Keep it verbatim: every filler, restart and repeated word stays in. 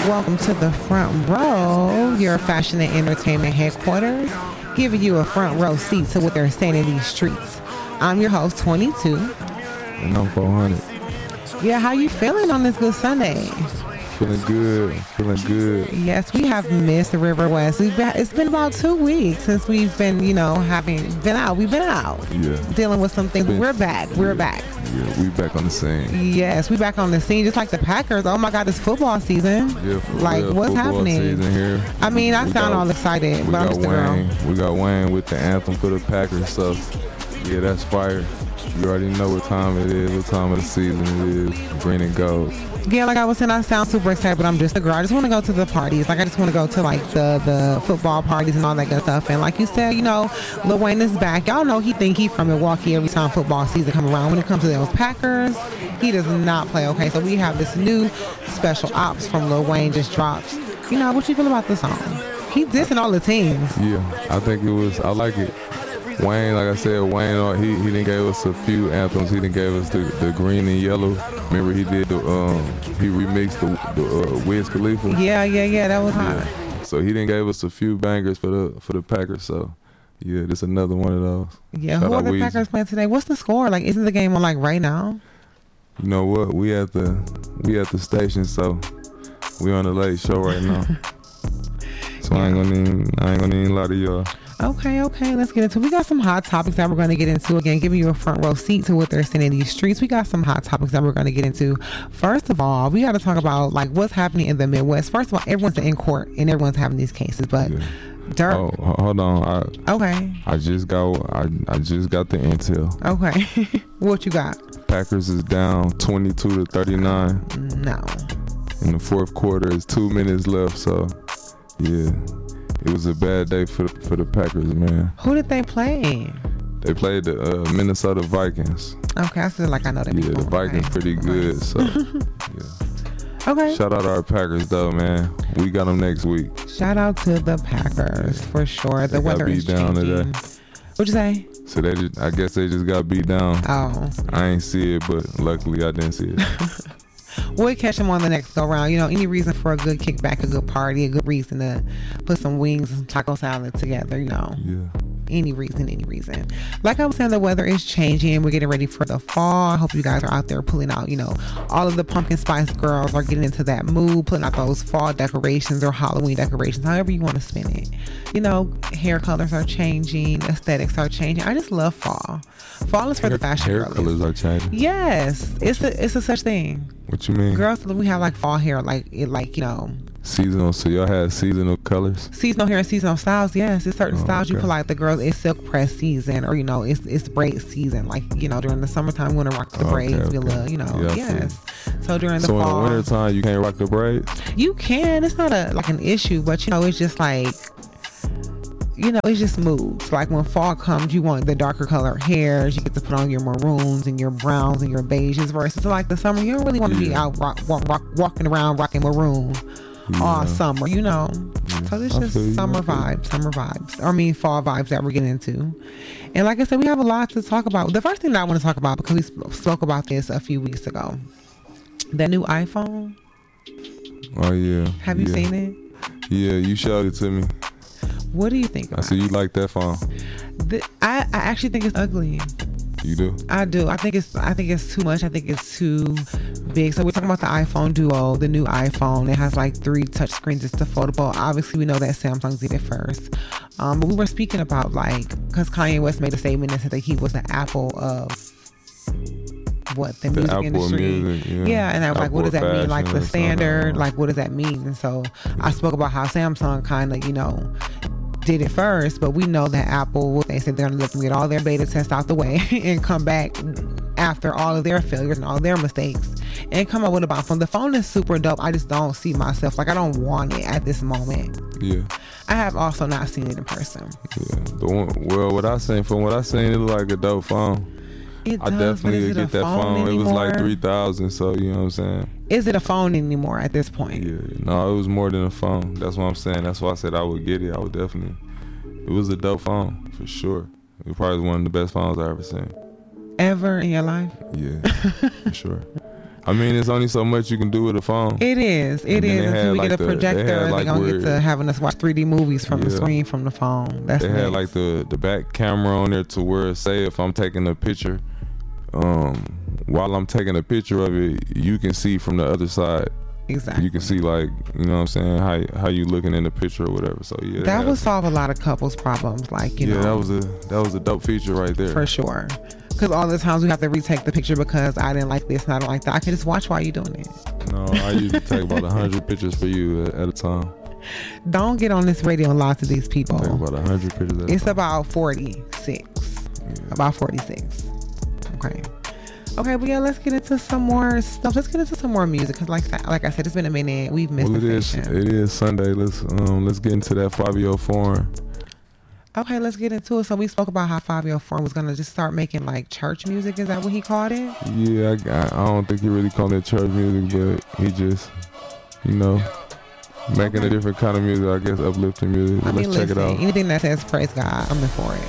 Welcome to the front row, your fashion and entertainment headquarters, giving you a front row seat to what they're saying in these streets. I'm your host, twenty-two. And I'm four hundred. Yeah, how you feeling on this good Sunday? Feeling good, feeling good. Yes, we have missed the River West. We've been, it's been about two weeks since we've been, you know, having been out. We've been out. Yeah. Dealing with some things. Been, We're back. We're yeah, back. Yeah, we back on the scene. Yes, we back on the scene, just like the Packers. Oh my God, it's football season. Yeah, for like real, what's happening? Season here. I mean, I we sound got, all excited, we but I'm got just a Wayne. girl. We got Wayne with the anthem for the Packers. So yeah, that's fire. You already know what time it is, what time of the season it is. Green and gold. Yeah, like I was saying, I sound super excited, but I'm just a girl. I just want to go to the parties. Like, I just want to go to, like, the, the football parties and all that good stuff. And like you said, you know, Lil Wayne is back. Y'all know he think he from Milwaukee every time football season come around. When it comes to those Packers, he does not play okay. So we have this new special ops from Lil Wayne just drops. You know, what you feel about the song? He dissing all the teams. Yeah, I think it was, I like it. Wayne, like I said, Wayne, he he done gave us a few anthems. He done gave us the, the green and yellow. Remember he did the um he remixed the, the uh, Wiz Khalifa. Yeah, yeah, yeah, that was hot. Yeah. So he done gave us a few bangers for the for the Packers. So yeah, this another one of those. Yeah, Shout who are the Weezy. Packers playing today? What's the score? Like, isn't the game on like right now? You know what? We at the we at the station, so we on the late show right now. So yeah. I ain't gonna even I ain't gonna even lie to y'all. Okay, okay, let's get into it. We got some hot topics that we're going to get into. Again, giving you a front row seat to what they're saying in these streets. We got some hot topics that we're going to get into. First of all, we got to talk about like what's happening in the Midwest. First of all, everyone's in court and everyone's having these cases, but Yeah. Dirk. Oh, hold on. I, Okay. I just got I, I just got the intel. Okay. What you got? Packers is down twenty-two to thirty-nine. No. In the fourth quarter, it's two minutes left. So, yeah, it was a bad day for the, for the Packers, man. Who did they play? They played the uh, Minnesota Vikings. Okay, I feel like I know that. Yeah, before. the Vikings Okay. pretty good. So, yeah. Okay. Shout out our Packers though, man. We got them next week. Shout out to the Packers for sure. The They got weather beat is down changing. today. What'd you say? So they just, I guess they just got beat down. Oh. I ain't see it, but luckily I didn't see it. We'll catch them on the next go round. You know, any reason for a good kickback, a good party, a good reason to put some wings and some taco salad together, you know. Yeah. Any reason, any reason. Like I was saying, the weather is changing. We're getting ready for the fall. I hope you guys are out there pulling out, you know, all of the pumpkin spice girls are getting into that mood, putting out those fall decorations or Halloween decorations, however you want to spin it. You know, hair colors are changing, aesthetics are changing. I just love fall. Fall is for hair, the fashion hair girlies. colors are changing. Yes, it's a it's a such thing. What you mean? Girls, we have like fall hair, like it, like you know, Seasonal. So y'all had seasonal colors. seasonal hair and seasonal styles. Yes, it's certain Oh, styles you okay. put like the girls. It's silk press season, or you know, it's it's braid season. Like you know, during the summertime, we want to rock the Okay, braids. We okay. love, you know, Yeah, I see. yes. So during the So fall, in the winter time, you can't rock the braids. you can. It's not a like an issue, but you know, it's just like. You know, it's just moods. Like when fall comes, you want the darker color hairs. You get to put on your maroons and your browns and your beiges. Versus like the summer, you don't really want to be Yeah. out rock, walk, rock, walking around rocking maroon all Yeah. summer. You know, Yeah. so it's I just feel you, summer I feel you. vibes, summer vibes. I mean, fall vibes that we're getting into. And like I said, we have a lot to talk about. The first thing that I want to talk about, because we sp- spoke about this a few weeks ago, the new iPhone. Oh yeah. Have you yeah. seen it? Yeah, you showed it to me. What do you think I about see you like that phone. it? The- I, I actually think it's ugly. You do? I do. I think it's I think it's too much. I think it's too big. So we're talking about the iPhone Duo, the new iPhone. It has like three touch screens. It's the foldable. Obviously, we know that Samsung did it first. Um, but we were speaking about like because Kanye West made a statement that said that he was the Apple of what the, The music Apple industry. music, yeah. and I was like, what does that Apple mean? Like the fashion or standard. something. Like what does that mean? And so I spoke about how Samsung kind of you know. did it first, but we know that Apple, they said they're going to let them get all their beta tests out the way and come back after all of their failures and all of their mistakes and come up with a bomb phone. The phone is super dope. I just don't see myself, like I don't want it at this moment. Yeah. I have also not seen it in person. Yeah. The one, well, what I seen, from what I seen, it looked like a dope phone. It I does, definitely but is would it a get that phone phone. It was like anymore? three thousand, so you know what I'm saying? Is it a phone anymore at this point? Yeah. No, it was more than a phone. That's what I'm saying. That's why I said I would get it. I would definitely. It was a dope phone, for sure. It was probably one of the best phones I ever seen. Ever in your life? Yeah, for sure. I mean, it's only so much you can do with a phone. It is. It And then is. they Until had, we like, get a the- they projector, had, they're like, gonna where- get to having us watch three D movies from the Yeah. screen from the phone. That's They had next. like the the back camera on there to where, say, if I'm taking a picture, um, while I'm taking a picture of it, you can see from the other side. exactly. You can see, like, you know what I'm saying, how how you looking in the picture or whatever. So yeah, that yeah. would solve a lot of couples problems, like, you yeah, know, that was a that was a dope feature right there. for sure. Because all the times we have to retake the picture because I didn't like this and I don't like that. I can just watch while you're doing it. No, I usually take about a hundred pictures for you at, at a time. Don't get on this radio and lie to these people. Take about a hundred pictures at a It's time. about forty-six. Yeah. About forty-six. Okay. Okay, but yeah, let's get into some more stuff. Let's get into some more music because, like, like I said, it's been a minute. We've missed Well, it the is station. it is Sunday. Let's um let's get into that Fabio Foreign. Okay, let's get into it. So we spoke about how Fabio Foreign was gonna just start making like church music. Is that what he called it? Yeah, I, I don't think he really called it church music, but he just, you know, making a different kind of music. I guess uplifting music. I mean, Let's check listen, it out. anything that says praise God, I'm in for it.